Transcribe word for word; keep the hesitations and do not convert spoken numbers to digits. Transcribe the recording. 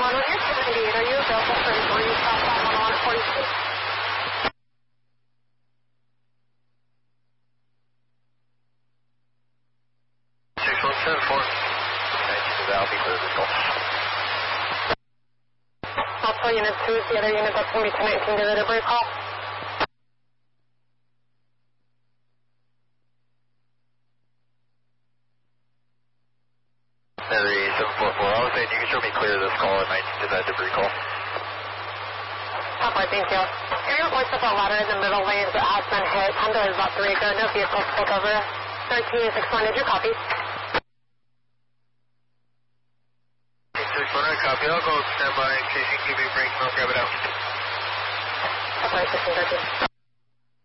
one one, you're two ninety-eight. Are you available for a three southbound one one at forty-six? six one seven four. That'll be clear to go. I'll tell unit two is the other unit that's going to be ten nineteen to the delivery call. three seven four four. I was saying you can show me clear of this call and I did that debris call. Alright, thank you. Aerial voice up a ladder in the middle lanes that has been hit. Time delay is about three. There are no vehicles pulled over. thirteen six one, did you copy? six one, I copy. I'll go stand by in case you can give me a break and I'll grab it out. Alright, sixteen thirteen.